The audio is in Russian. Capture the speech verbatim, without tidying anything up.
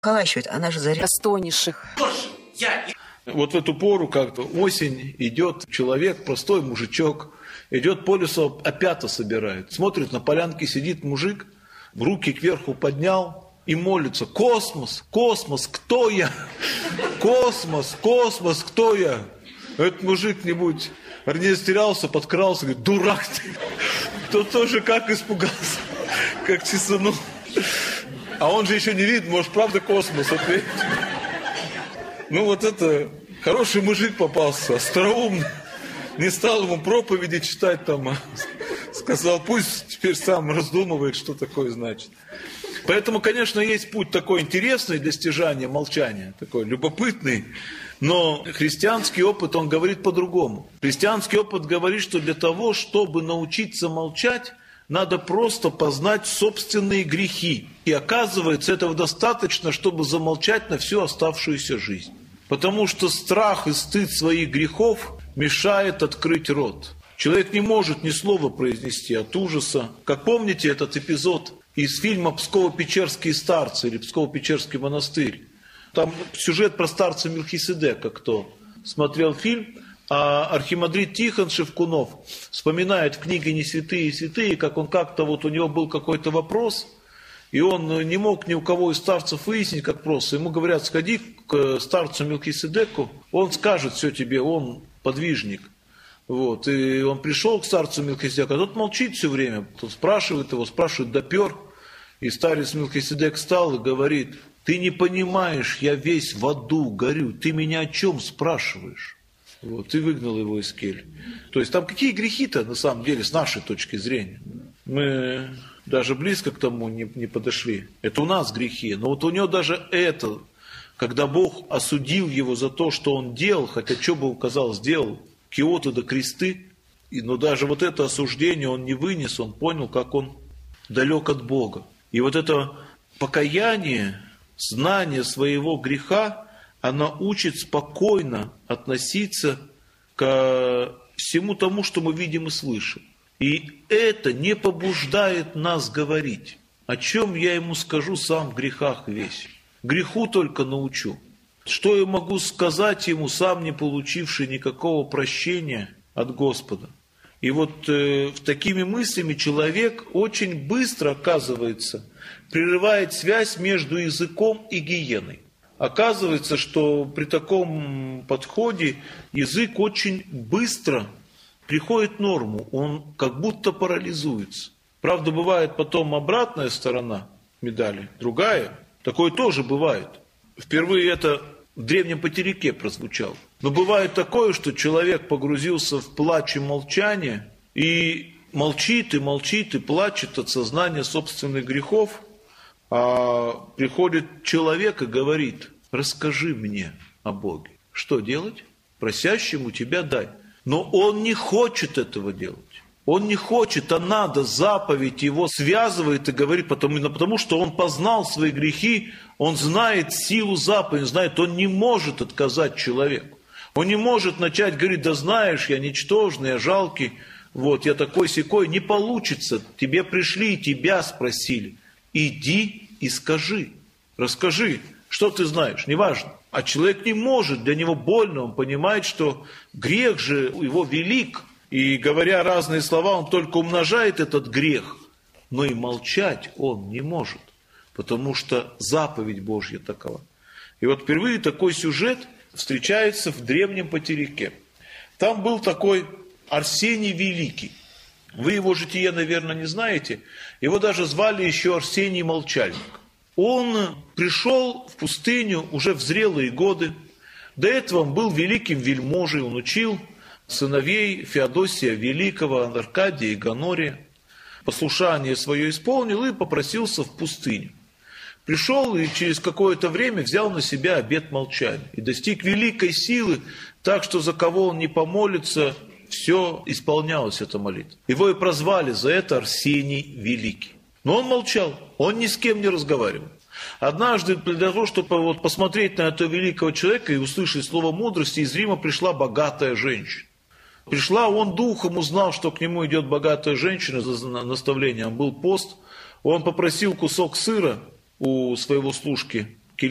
Холащивает, она же заря... Достойнейших. Вот в эту пору как-то осень, идет человек, простой мужичок, идет по лесу, опята собирает. Смотрит, на полянке сидит мужик, руки кверху поднял и молится: космос, космос, кто я? Космос, космос, кто я? Этот мужик-нибудь растерялся, подкрался, говорит: дурак ты. Тот тоже как испугался, как чесанул. А он же еще не видит, может, правда космос ответить. Ну вот это хороший мужик попался, остроумный. Не стал ему проповеди читать там, а сказал, пусть теперь сам раздумывает, что такое значит. Поэтому, конечно, есть путь такой интересный для стяжания молчания, такой любопытный, но христианский опыт, он говорит по-другому. Христианский опыт говорит, что для того, чтобы научиться молчать, надо просто познать собственные грехи. И оказывается, этого достаточно, чтобы замолчать на всю оставшуюся жизнь. Потому что страх и стыд своих грехов мешает открыть рот. Человек не может ни слова произнести от ужаса. Как помните этот эпизод из фильма «Псково-Печерские старцы» или «Псково-Печерский монастырь»? Там сюжет про старца Мелхиседека, кто смотрел фильм. А архимандрит Тихон Шевкунов вспоминает в книге «Не святые святые», как он как-то, вот у него был какой-то вопрос, и он не мог ни у кого из старцев выяснить, как просто. Ему говорят: сходи к старцу Мелхиседеку, он скажет все тебе, он подвижник. Вот. И он пришел к старцу Мелхиседеку, а тот молчит все время, тот спрашивает его, спрашивает, допер. И старец Мелхиседек встал и говорит: ты не понимаешь, я весь в аду горю, ты меня о чем спрашиваешь? Вот, и выгнал его из кельи. То есть там какие грехи-то на самом деле с нашей точки зрения? Мы даже близко к тому не, не подошли. Это у нас грехи. Но вот у него даже это, когда Бог осудил его за то, что он делал, хотя что бы он, казалось, сделал, киоты да кресты, и, но даже вот это осуждение он не вынес, он понял, как он далек от Бога. И вот это покаяние, знание своего греха, она учит спокойно относиться ко всему тому, что мы видим и слышим. И это не побуждает нас говорить. О чем я ему скажу сам в грехах весь? Греху только научу. Что я могу сказать ему, сам не получивший никакого прощения от Господа? И вот э, такими мыслями человек очень быстро, оказывается, прерывает связь между языком и гиеной. Оказывается, что при таком подходе язык очень быстро приходит в норму, он как будто парализуется. Правда, бывает потом обратная сторона медали, другая. Такое тоже бывает. Впервые это в древнем потеряке прозвучало. Но бывает такое, что человек погрузился в плач и молчание, и молчит, и молчит, и плачет от сознания собственных грехов. А приходит человек и говорит: расскажи мне о Боге. Что делать? Просящему тебя дай. Но он не хочет этого делать. Он не хочет, а надо. Заповедь его связывает и говорит, потому, потому что он познал свои грехи, он знает силу заповеди, знает, он не может отказать человеку. Он не может начать говорить: да знаешь, я ничтожный, я жалкий, вот, я такой-сякой. Не получится. Тебе пришли и тебя спросили. Иди и скажи, расскажи, что ты знаешь, неважно. А человек не может, для него больно, он понимает, что грех же его велик. И говоря разные слова, он только умножает этот грех. Но и молчать он не может, потому что заповедь Божья такова. И вот впервые такой сюжет встречается в древнем потеряке. Там был такой Арсений Великий. Вы его житие, наверное, не знаете. Его даже звали еще Арсений Молчальник. Он пришел в пустыню уже в зрелые годы. До этого он был великим вельможей, он учил сыновей Феодосия Великого, Аркадия и Гонория. Послушание свое исполнил и попросился в пустыню. Пришел и через какое-то время взял на себя обет молчания. И достиг великой силы, так что за кого он не помолится, все исполнялось, эта молитва. Его и прозвали за это Арсений Великий. Но он молчал, он ни с кем не разговаривал. Однажды для того, чтобы вот посмотреть на этого великого человека и услышать слово мудрости, из Рима пришла богатая женщина. Пришла, он духом узнал, что к нему идет богатая женщина за наставлением. Был пост, он попросил кусок сыра у своего служки